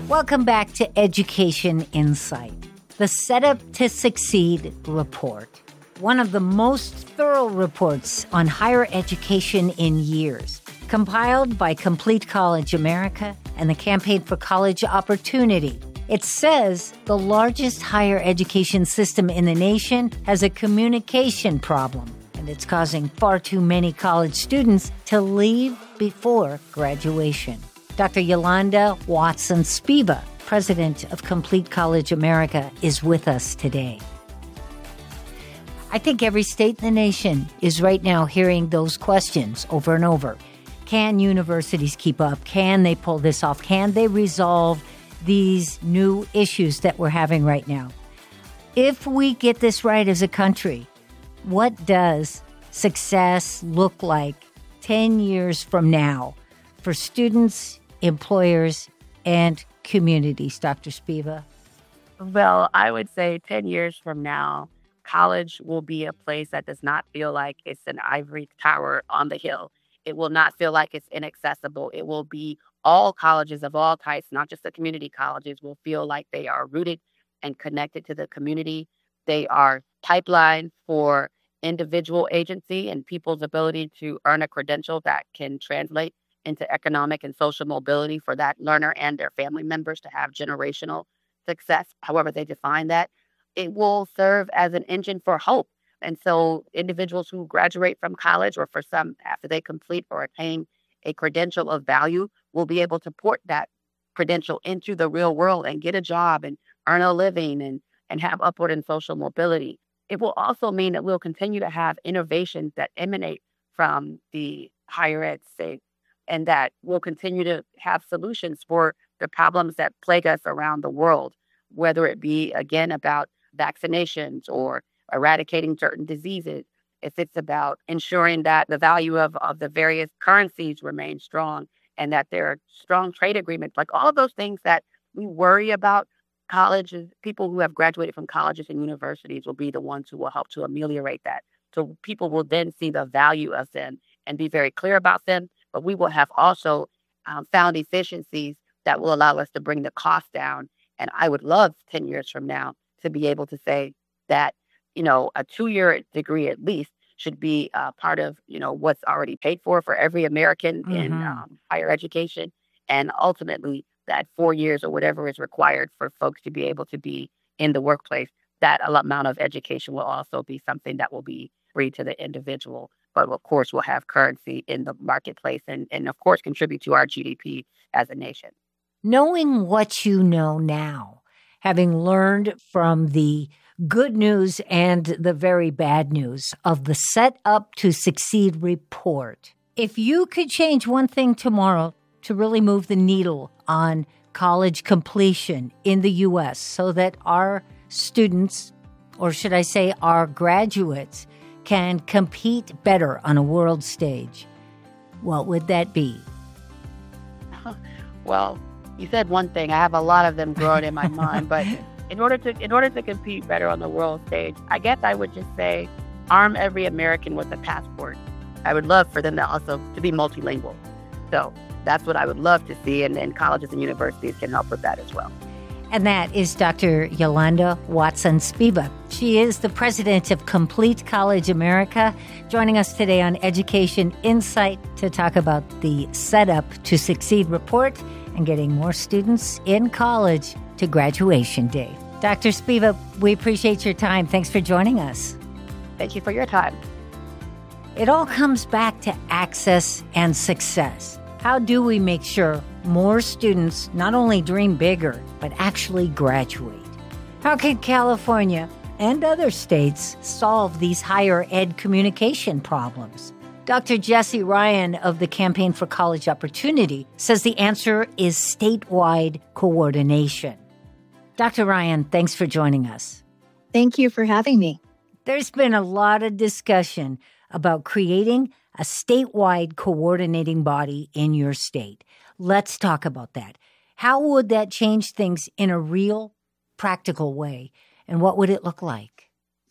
Welcome back to Education Insight, the Setup to Succeed report. One of the most thorough reports on higher education in years, compiled by Complete College America and the Campaign for College Opportunity. It says the largest higher education system in the nation has a communication problem, and it's causing far too many college students to leave before graduation. Dr. Yolanda Watson-Spiva, president of Complete College America, is with us today. I think every state in the nation is right now hearing those questions over and over. Can universities keep up? Can they pull this off? Can they resolve these new issues that we're having right now? If we get this right as a country, what does success look like 10 years from now for students, employers, and communities, Dr. Spiva? Well, I would say 10 years from now, college will be a place that does not feel like it's an ivory tower on the hill. It will not feel like it's inaccessible. It will be all colleges of all types, not just the community colleges, will feel like they are rooted and connected to the community. They are pipeline for individual agency and people's ability to earn a credential that can translate into economic and social mobility for that learner and their family members to have generational success, however they define that. It will serve as an engine for hope. And so individuals who graduate from college, or for some after they complete or attain a credential of value, will be able to port that credential into the real world and get a job and earn a living and have upward and social mobility. It will also mean that we'll continue to have innovations that emanate from the higher ed space, and that we'll continue to have solutions for the problems that plague us around the world, whether it be, again, about vaccinations or eradicating certain diseases, if it's about ensuring that the value of the various currencies remain strong and that there are strong trade agreements, like all of those things that we worry about. Colleges, people who have graduated from colleges and universities will be the ones who will help to ameliorate that. So people will then see the value of them and be very clear about them. But we will have also found efficiencies that will allow us to bring the cost down. And I would love 10 years from now to be able to say that, a 2-year degree at least should be part of, what's already paid for every American in higher education. And ultimately, that 4 years or whatever is required for folks to be able to be in the workplace, that amount of education will also be something that will be free to the individual, but of course will have currency in the marketplace and of course contribute to our GDP as a nation. Knowing what you know now, having learned from the good news and the very bad news of the Set Up to Succeed report, if you could change one thing tomorrow to really move the needle on college completion in the U.S. so that our students, or should I say our graduates, can compete better on a world stage, what would that be? Well, you said one thing. I have a lot of them growing in my mind, but in order to compete better on the world stage, I guess I would just say arm every American with a passport. I would love for them to also to be multilingual. So that's what I would love to see, and colleges and universities can help with that as well. And that is Dr. Yolanda Watson-Spiva. She is the president of Complete College America, joining us today on Education Insight to talk about the Setup to Succeed report and getting more students in college to graduation day. Dr. Spiva, we appreciate your time. Thanks for joining us. Thank you for your time. It all comes back to access and success. How do we make sure more students not only dream bigger, but actually graduate? How can California and other states solve these higher ed communication problems? Dr. Jesse Ryan of the Campaign for College Opportunity says the answer is statewide coordination. Dr. Ryan, thanks for joining us. Thank you for having me. There's been a lot of discussion about creating a statewide coordinating body in your state. Let's talk about that. How would that change things in a real, practical way? And what would it look like?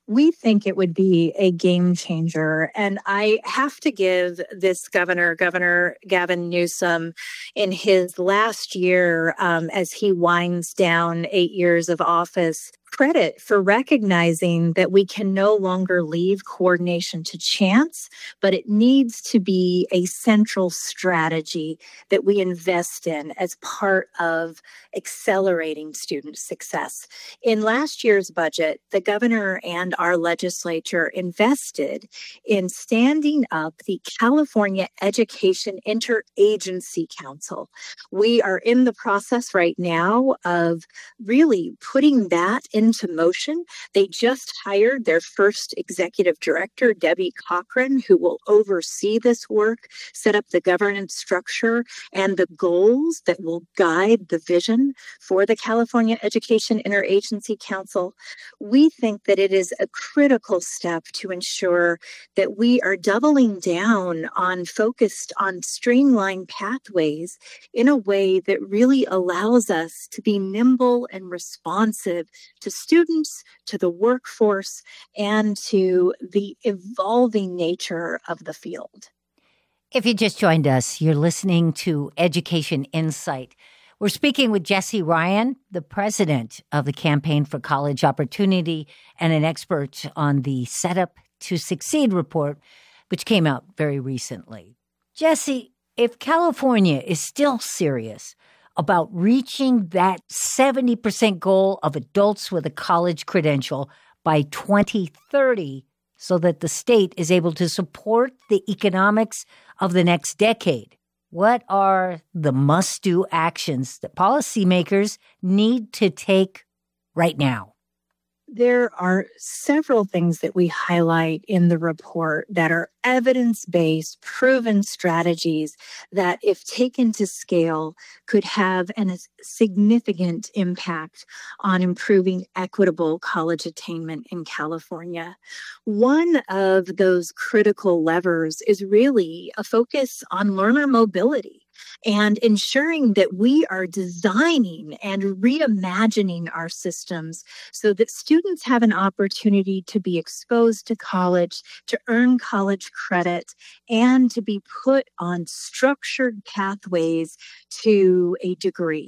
We think it would be a game changer. And I have to give this Governor Gavin Newsom, in his last year as he winds down 8 years of office, credit for recognizing that we can no longer leave coordination to chance, but it needs to be a central strategy that we invest in as part of accelerating student success. In last year's budget, the governor and our legislature invested in standing up the California Education Interagency Council. We are in the process right now of really putting that into motion. They just hired their first executive director, Debbie Cochran, who will oversee this work, set up the governance structure and the goals that will guide the vision for the California Education Interagency Council. We think that it is a critical step to ensure that we are doubling down on focused on streamlined pathways in a way that really allows us to be nimble and responsive to students, to the workforce, and to the evolving nature of the field. If you just joined us, you're listening to Education Insight. We're speaking with Jessie Ryan, the president of the Campaign for College Opportunity and an expert on the Setup to Succeed report, which came out very recently. Jessie, if California is still serious about reaching that 70% goal of adults with a college credential by 2030 so that the state is able to support the economics of the next decade, what are the must-do actions that policymakers need to take right now? There are several things that we highlight in the report that are evidence-based, proven strategies that, if taken to scale, could have a significant impact on improving equitable college attainment in California. One of those critical levers is really a focus on learner mobility and ensuring that we are designing and reimagining our systems so that students have an opportunity to be exposed to college, to earn college credit, and to be put on structured pathways to a degree.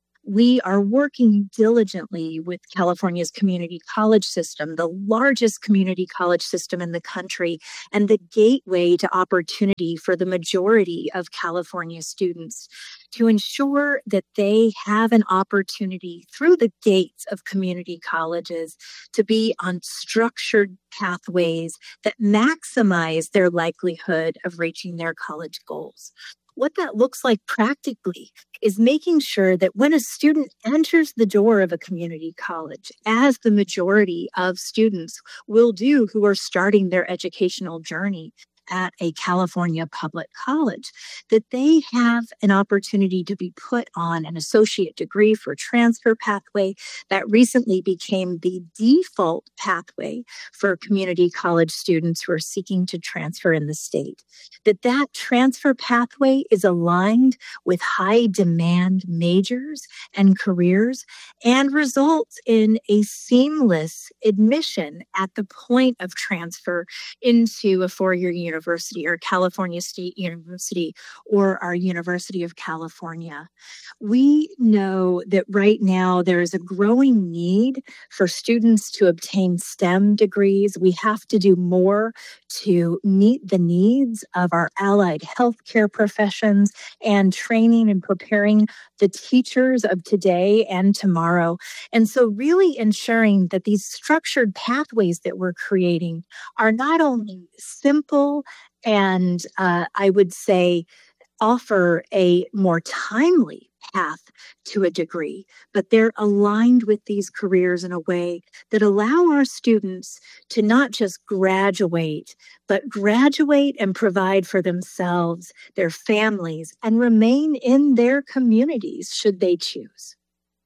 We are working diligently with California's community college system, the largest community college system in the country, and the gateway to opportunity for the majority of California students, to ensure that they have an opportunity through the gates of community colleges to be on structured pathways that maximize their likelihood of reaching their college goals. What that looks like practically is making sure that when a student enters the door of a community college, as the majority of students will do who are starting their educational journey at a California public college, that they have an opportunity to be put on an associate degree for transfer pathway that recently became the default pathway for community college students who are seeking to transfer in the state. That transfer pathway is aligned with high demand majors and careers and results in a seamless admission at the point of transfer into a four-year university or California State University or our University of California. We know that right now there is a growing need for students to obtain STEM degrees. We have to do more to meet the needs of our allied healthcare professions and training and preparing the teachers of today and tomorrow. And so really ensuring that these structured pathways that we're creating are not only simple and I would say offer a more timely path to a degree, but they're aligned with these careers in a way that allow our students to not just graduate, but graduate and provide for themselves, their families, and remain in their communities should they choose.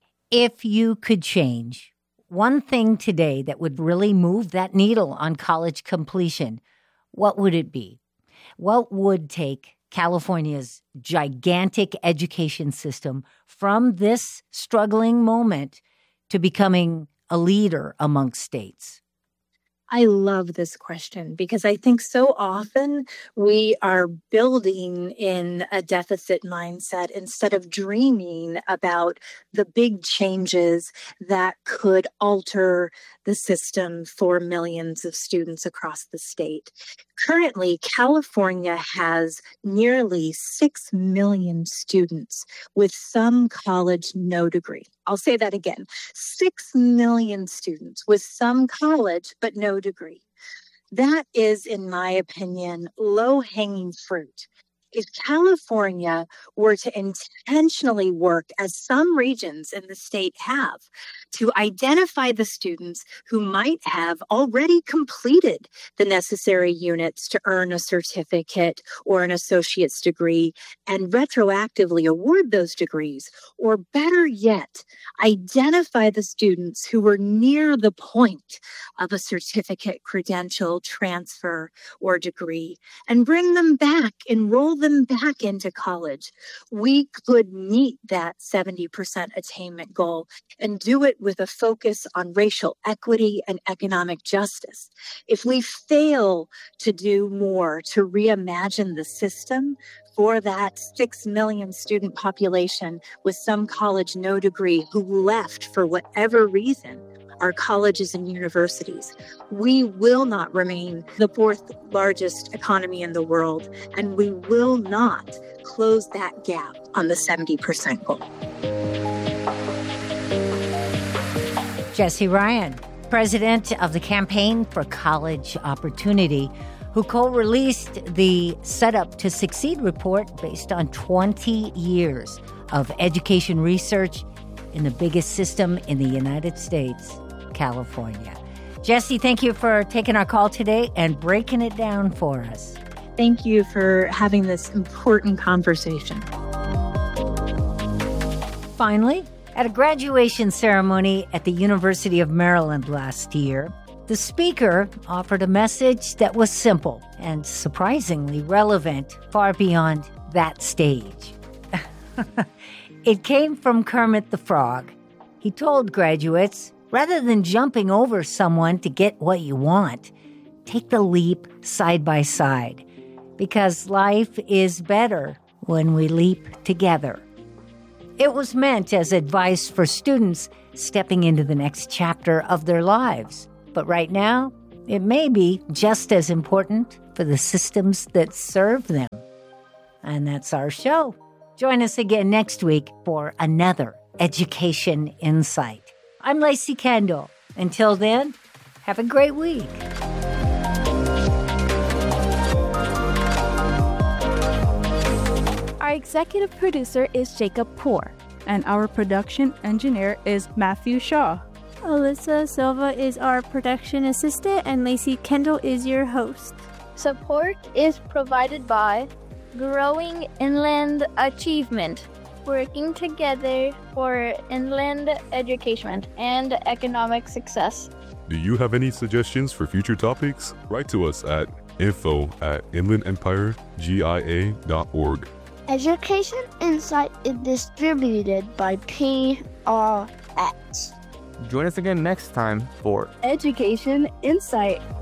If you could change one thing today that would really move that needle on college completion, what would it be? What would take California's gigantic education system from this struggling moment to becoming a leader amongst states? I love this question because I think so often we are building in a deficit mindset instead of dreaming about the big changes that could alter the system for millions of students across the state. Currently, California has nearly 6 million students with some college no degree. I'll say that again, 6 million students with some college but no degree. That is, in my opinion, low-hanging fruit. If California were to intentionally work, as some regions in the state have, to identify the students who might have already completed the necessary units to earn a certificate or an associate's degree and retroactively award those degrees, or better yet, identify the students who were near the point of a certificate, credential, transfer, or degree, and bring them back, enroll them back into college, we could meet that 70% attainment goal and do it with a focus on racial equity and economic justice. If we fail to do more to reimagine the system for that 6 million student population with some college no degree who left for whatever reason our colleges and universities, we will not remain the fourth largest economy in the world, and we will not close that gap on the 70% goal. Jessie Ryan, president of the Campaign for College Opportunity, who co-released the Set Up to Succeed report based on 20 years of education research in the biggest system in the United States, California. Jessie, thank you for taking our call today and breaking it down for us. Thank you for having this important conversation. Finally, at a graduation ceremony at the University of Maryland last year, the speaker offered a message that was simple and surprisingly relevant far beyond that stage. It came from Kermit the Frog. He told graduates, rather than jumping over someone to get what you want, take the leap side by side, because life is better when we leap together. It was meant as advice for students stepping into the next chapter of their lives. But right now, it may be just as important for the systems that serve them. And that's our show. Join us again next week for another Education Insight. I'm Lacey Kendall. Until then, have a great week. Our executive producer is Jacob Poor. And our production engineer is Matthew Shaw. Alyssa Silva is our production assistant, and Lacey Kendall is your host. Support is provided by Growing Inland Achievement, working together for inland education and economic success. Do you have any suggestions for future topics? Write to us at info@inlandempiregia.org. Education Insight is distributed by PRX. Join us again next time for Education Insight.